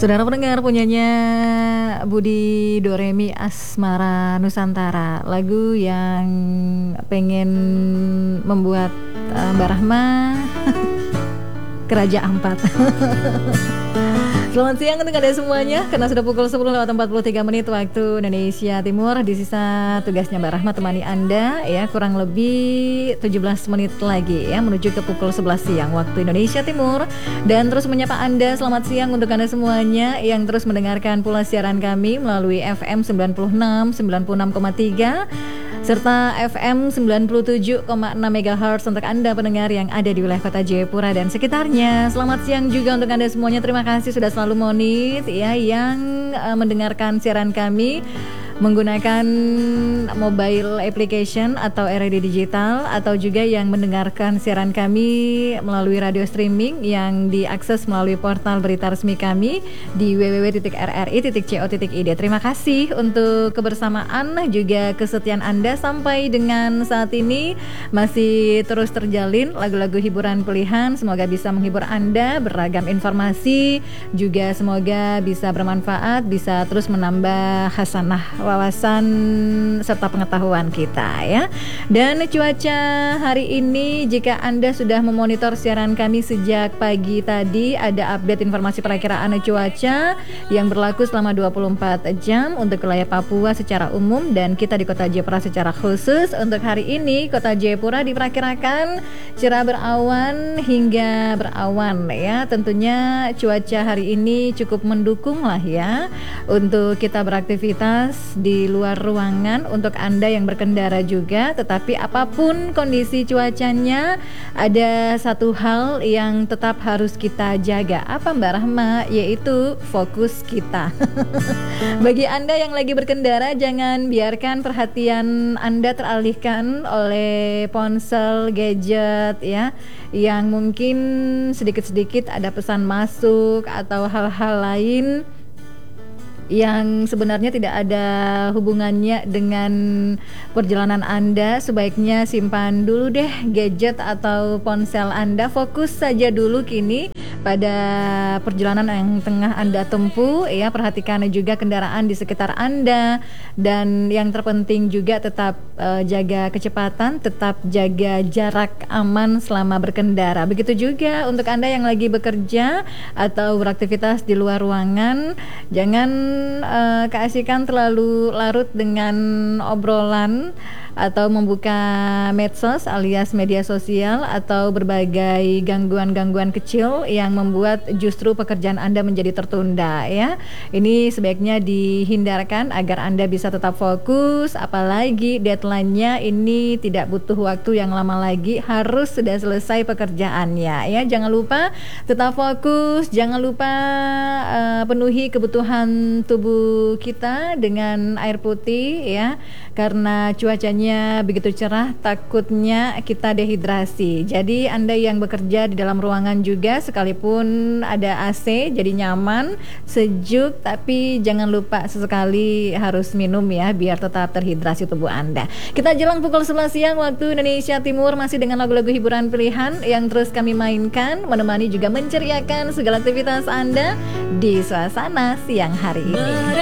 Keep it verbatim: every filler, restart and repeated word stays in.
Saudara pendengar, punyanya Budi Doremi Asmara Nusantara, lagu yang pengen membuat uh, Mbak Rahma Keraja Ampat. Selamat siang untuk Anda semuanya, karena sudah pukul sepuluh lewat empat puluh tiga menit waktu Indonesia Timur. Di sisa tugasnya Mbak Rahma temani Anda ya, kurang lebih tujuh belas menit lagi ya menuju ke pukul sebelas siang waktu Indonesia Timur. Dan terus menyapa Anda, selamat siang untuk Anda semuanya yang terus mendengarkan pula siaran kami melalui F M sembilan puluh enam, sembilan puluh enam koma tiga serta F M sembilan puluh tujuh koma enam megahertz untuk Anda pendengar yang ada di wilayah kota Jayapura dan sekitarnya. Selamat siang juga untuk Anda semuanya. Terima kasih sudah selalu monit ya yang uh, mendengarkan siaran kami menggunakan mobile application atau R R D digital, atau juga yang mendengarkan siaran kami melalui radio streaming yang diakses melalui portal berita resmi kami di w w w titik r r i titik co titik i d. Terima kasih untuk kebersamaan juga kesetiaan Anda sampai dengan saat ini. Masih terus terjalin lagu-lagu hiburan pilihan, semoga bisa menghibur Anda, beragam informasi juga semoga bisa bermanfaat, bisa terus menambah hasanah wawasan serta pengetahuan kita ya. Dan cuaca hari ini, jika Anda sudah memonitor siaran kami sejak pagi tadi, ada update informasi perakiraan cuaca yang berlaku selama dua puluh empat jam untuk wilayah Papua secara umum dan kita di kota Jayapura secara khusus. Untuk hari ini kota Jayapura diperkirakan cerah berawan hingga berawan ya. Tentunya cuaca hari ini cukup mendukung lah ya untuk kita beraktivitas di luar ruangan, untuk Anda yang berkendara juga. Tetapi apapun kondisi cuacanya, ada satu hal yang tetap harus kita jaga. Apa Mbak Rahma? Yaitu fokus kita. Bagi Anda yang lagi berkendara, jangan biarkan perhatian Anda teralihkan oleh ponsel, gadget ya, yang mungkin sedikit-sedikit ada pesan masuk atau hal-hal lain yang sebenarnya tidak ada hubungannya dengan perjalanan Anda. Sebaiknya simpan dulu deh gadget atau ponsel Anda, fokus saja dulu kini pada perjalanan yang tengah Anda tempuh ya. Perhatikan juga kendaraan di sekitar Anda, dan yang terpenting juga tetap uh, jaga kecepatan, tetap jaga jarak aman selama berkendara. Begitu juga untuk Anda yang lagi bekerja atau beraktivitas di luar ruangan, jangan Uh, keasikan terlalu larut dengan obrolan atau membuka medsos alias media sosial atau berbagai gangguan-gangguan kecil yang membuat justru pekerjaan Anda menjadi tertunda ya. Ini sebaiknya dihindarkan agar Anda bisa tetap fokus, apalagi deadline-nya ini tidak butuh waktu yang lama lagi, harus sudah selesai pekerjaannya ya. Jangan lupa tetap fokus, jangan lupa uh, penuhi kebutuhan tubuh kita dengan air putih ya, karena cuacanya begitu cerah, takutnya kita dehidrasi. Jadi Anda yang bekerja di dalam ruangan juga, sekalipun ada A C jadi nyaman, sejuk, tapi jangan lupa sesekali harus minum ya, biar tetap terhidrasi tubuh Anda. Kita jelang pukul sebelas siang waktu Indonesia Timur, masih dengan lagu-lagu hiburan pilihan yang terus kami mainkan, menemani juga menceriakan segala aktivitas Anda di suasana siang hari ini.